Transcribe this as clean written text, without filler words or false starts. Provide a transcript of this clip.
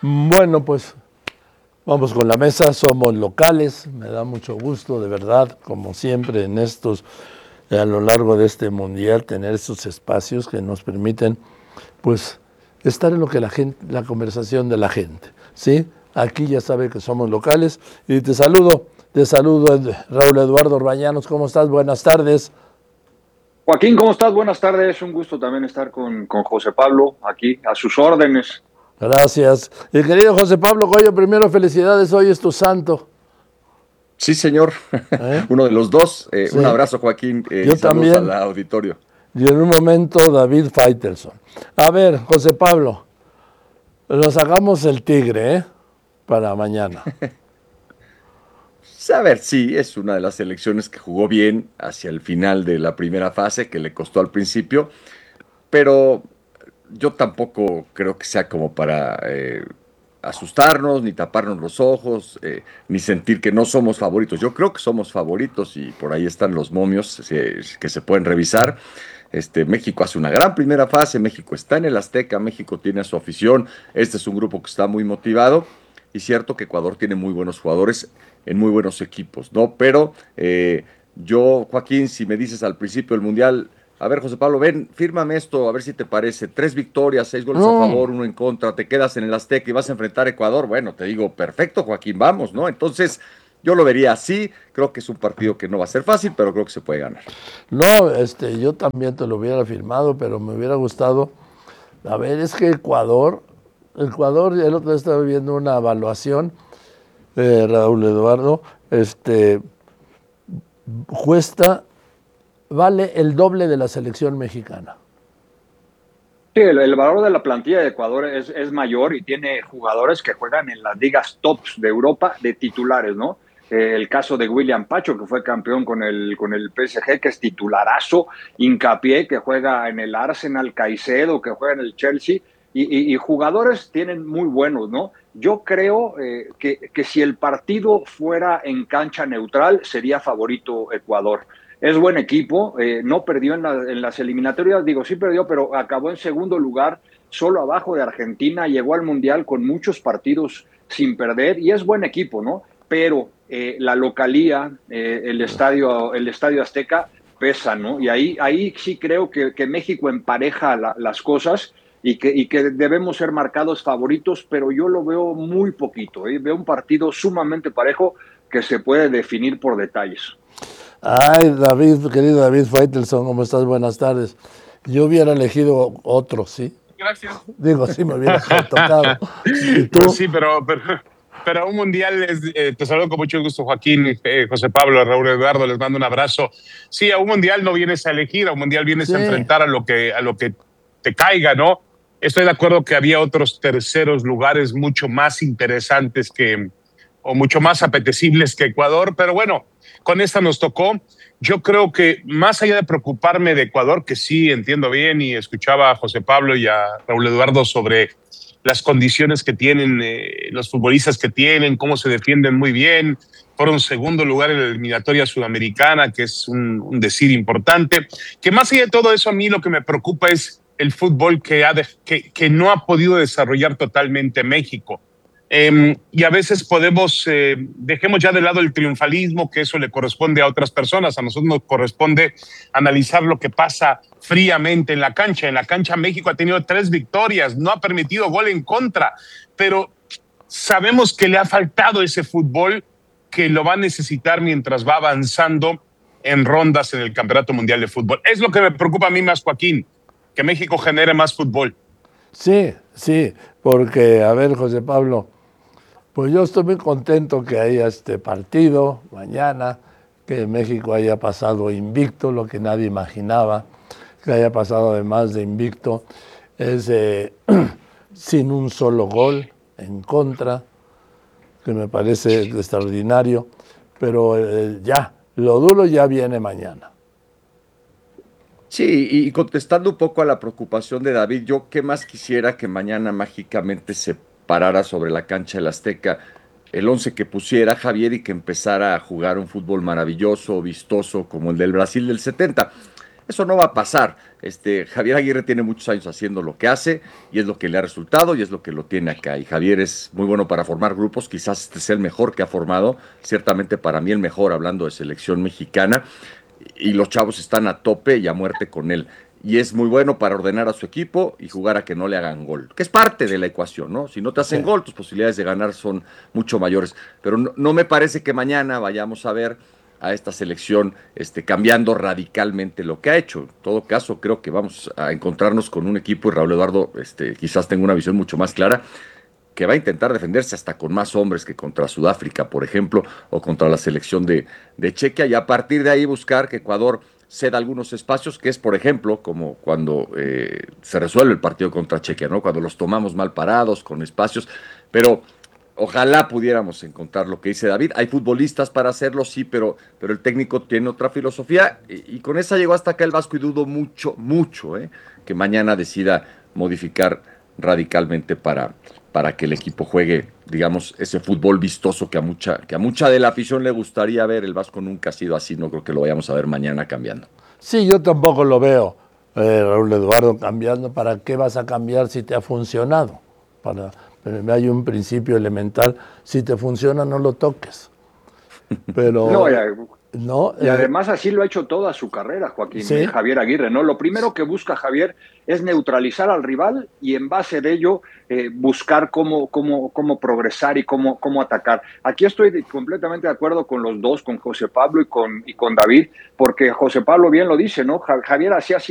Bueno, pues vamos con la mesa, somos locales, me da mucho gusto, de verdad, como siempre en a lo largo de este mundial, tener estos espacios que nos permiten, pues, estar en lo que la conversación de la gente, ¿sí? Aquí ya sabe que somos locales y te saludo, Raúl Eduardo Orbañanos, ¿cómo estás? Buenas tardes. Joaquín, ¿cómo estás? Buenas tardes. Un gusto también estar con José Pablo aquí, a sus órdenes. Gracias. Y querido José Pablo Coyo, primero felicidades, hoy es tu santo. Sí, señor. ¿Eh? Uno de los dos. Sí, Un abrazo, Joaquín, yo y saludos también. al auditorio. Y en un momento David Faitelson. A ver, José Pablo, nos sacamos el tigre, ¿eh? Para mañana. A ver, sí, es una de las selecciones que jugó bien hacia el final de la primera fase, que le costó al principio, pero yo tampoco creo que sea como para asustarnos, ni taparnos los ojos, ni sentir que no somos favoritos. Yo creo que somos favoritos y por ahí están los momios que se pueden revisar. México hace una gran primera fase, México está en el Azteca, México tiene a su afición, este es un grupo que está muy motivado y cierto que Ecuador tiene muy buenos jugadores en muy buenos equipos, ¿no? Pero yo, Joaquín, si me dices al principio del Mundial, a ver, José Pablo, ven, fírmame esto, a ver si te parece. 3 victorias, 6 goles a No, favor, uno en contra, te quedas en el Azteca y vas a enfrentar a Ecuador. Bueno, te digo, perfecto, Joaquín, vamos, ¿no? Entonces, yo lo vería así. Creo que es un partido que no va a ser fácil, pero creo que se puede ganar. no, yo también te lo hubiera firmado, pero me hubiera gustado. A ver, es que Ecuador, el otro día estaba viendo una evaluación, Raúl Eduardo, cuesta, vale el doble de la selección mexicana. Sí, el valor de la plantilla de Ecuador es mayor y tiene jugadores que juegan en las ligas tops de Europa de titulares, ¿no? El caso de William Pacho, que fue campeón con el PSG, que es titularazo, Hincapié, que juega en el Arsenal, Caicedo, que juega en el Chelsea, y jugadores tienen muy buenos, ¿no? Yo creo que si el partido fuera en cancha neutral, sería favorito Ecuador. Es buen equipo, no perdió en las eliminatorias, digo, sí perdió, pero acabó en segundo lugar, solo abajo de Argentina, llegó al Mundial con muchos partidos sin perder y es buen equipo, ¿no? Pero la localía, el estadio Azteca pesa, ¿no? Y ahí sí creo que México empareja las cosas y que debemos ser marcados favoritos, pero yo lo veo muy poquito, ¿eh? Veo un partido sumamente parejo que se puede definir por detalles. Ay, David, querido David Faitelson, ¿cómo estás? Buenas tardes. Yo hubiera elegido otro, ¿sí? Gracias. Digo, sí, me hubiera tocado. ¿Y tú? Pues sí, pero un mundial te saludo con mucho gusto, Joaquín, José Pablo, Raúl Eduardo, les mando un abrazo. Sí, a un mundial no vienes a elegir, a un mundial vienes Sí. a enfrentar a lo que te caiga, ¿no? Estoy de acuerdo que había otros terceros lugares mucho más interesantes o mucho más apetecibles que Ecuador, pero bueno, con esta nos tocó. Yo creo que más allá de preocuparme de Ecuador, que sí entiendo bien y escuchaba a José Pablo y a Raúl Eduardo sobre las condiciones que tienen los futbolistas que tienen, cómo se defienden muy bien, fueron segundo lugar en la eliminatoria sudamericana, que es un decir importante, que más allá de todo eso a mí lo que me preocupa es el fútbol que no ha podido desarrollar totalmente México. Y a veces dejemos ya de lado el triunfalismo, que eso le corresponde a otras personas. A nosotros nos corresponde analizar lo que pasa fríamente en la cancha. En la cancha México ha tenido 3 victorias, no ha permitido gol en contra, pero sabemos que le ha faltado ese fútbol que lo va a necesitar mientras va avanzando en rondas en el Campeonato Mundial de Fútbol. Es lo que me preocupa a mí más, Joaquín, que México genere más fútbol. Sí, sí, porque, a ver, José Pablo, pues yo estoy muy contento que haya este partido mañana, que México haya pasado invicto, lo que nadie imaginaba, que haya pasado además de invicto, es sin un solo gol en contra, que me parece extraordinario, pero ya, lo duro ya viene mañana. Sí, y contestando un poco a la preocupación de David, yo qué más quisiera que mañana mágicamente se parara sobre la cancha del Azteca el 11 que pusiera Javier y que empezara a jugar un fútbol maravilloso, vistoso, como el del Brasil del 70. Eso no va a pasar. Javier Aguirre tiene muchos años haciendo lo que hace y es lo que le ha resultado y es lo que lo tiene acá. Y Javier es muy bueno para formar grupos, quizás este sea el mejor que ha formado, ciertamente para mí el mejor hablando de selección mexicana, y los chavos están a tope y a muerte con él. Y es muy bueno para ordenar a su equipo y jugar a que no le hagan gol, que es parte de la ecuación, ¿no? Si no te hacen gol, tus posibilidades de ganar son mucho mayores. Pero no me parece que mañana vayamos a ver a esta selección cambiando radicalmente lo que ha hecho. En todo caso, creo que vamos a encontrarnos con un equipo, y Raúl Eduardo quizás tenga una visión mucho más clara, que va a intentar defenderse hasta con más hombres que contra Sudáfrica, por ejemplo, o contra la selección de Chequia, y a partir de ahí buscar que Ecuador ceda algunos espacios, que es, por ejemplo, como cuando se resuelve el partido contra Chequia, ¿no? Cuando los tomamos mal parados, con espacios, pero ojalá pudiéramos encontrar lo que dice David. Hay futbolistas para hacerlo, sí, pero el técnico tiene otra filosofía, y con esa llegó hasta acá el Vasco, y dudo mucho, que mañana decida modificar radicalmente para que el equipo juegue, digamos, ese fútbol vistoso que a mucha de la afición le gustaría ver. El Vasco nunca ha sido así, no creo que lo vayamos a ver mañana cambiando. Sí, yo tampoco lo veo, Raúl Eduardo, cambiando. ¿Para qué vas a cambiar si te ha funcionado? Hay un principio elemental: si te funciona, no lo toques. Pero y además así lo ha hecho toda su carrera, Joaquín, ¿sí? Javier Aguirre, ¿no? Lo primero que busca Javier es neutralizar al rival y en base de ello buscar cómo progresar y cómo atacar. Aquí estoy completamente de acuerdo con los dos, con José Pablo y con David, porque José Pablo bien lo dice, ¿no? Javier hacía